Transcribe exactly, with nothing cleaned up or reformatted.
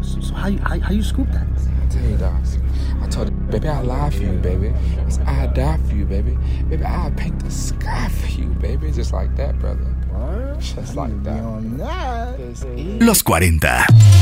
So, so how, you, how how you scoop that? I tell you, dog. I told her, baby, I'll lie for you, baby. I'll die for you, baby. Baby, I'll paint the sky for you, baby. Just like that, brother. What? Just like that. On that. Los cuarenta.